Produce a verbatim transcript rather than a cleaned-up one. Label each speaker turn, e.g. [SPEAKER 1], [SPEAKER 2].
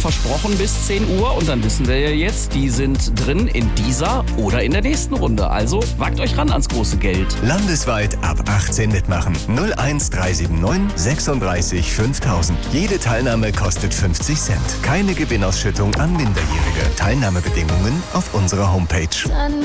[SPEAKER 1] versprochen bis zehn Uhr. Und dann wissen wir ja jetzt, die sind drin in dieser oder in der nächsten Runde. Also wagt euch ran ans große Geld.
[SPEAKER 2] Landesweit ab achtzehn mitmachen. null eins drei sieben neun sechsunddreißig fünftausend. Jede Teilnahme kostet fünfzig Cent. Keine Gewinnausschüttung an Minderjährige. Teilnahmebedingungen auf unserer Homepage.